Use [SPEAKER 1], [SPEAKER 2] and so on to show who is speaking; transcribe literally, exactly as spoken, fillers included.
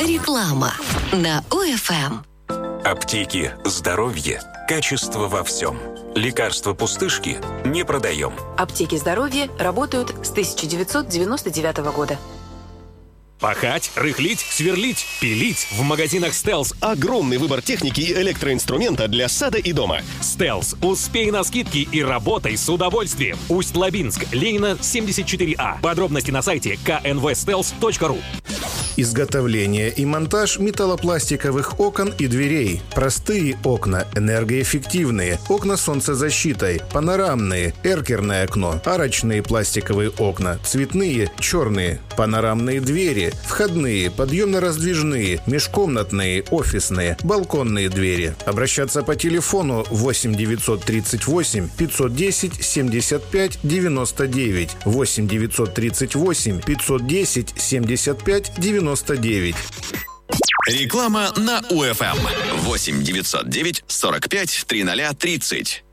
[SPEAKER 1] Реклама на ОФМ.
[SPEAKER 2] Аптеки «Здоровье». Качество во всем. Лекарства пустышки не продаем.
[SPEAKER 3] Аптеки «Здоровье» работают с тысяча девятьсот девяносто девятого года.
[SPEAKER 4] Пахать, рыхлить, сверлить, пилить. В магазинах «Стелс»
[SPEAKER 5] огромный выбор техники и электроинструмента для сада и дома.
[SPEAKER 4] «Стелс». Успей на скидки и работай с удовольствием. Усть-Лабинск, Ленина, семьдесят четыре А. Подробности на сайте ка эн вэ стелс точка ру.
[SPEAKER 6] Изготовление и монтаж металлопластиковых окон и дверей. Простые окна, энергоэффективные, окна с солнцезащитой, панорамные, эркерное окно, арочные пластиковые окна, цветные, черные, панорамные двери, входные, подъемно-раздвижные, межкомнатные, офисные, балконные двери. Обращаться по телефону восемь девятьсот тридцать восемь пятьсот десять семьдесят пять девяносто девять, восемь девятьсот тридцать восемь пятьсот десять семьдесят пять девяносто девять.
[SPEAKER 7] Реклама на УФМ. восемь девятьсот девять сорок пять тридцать тридцать.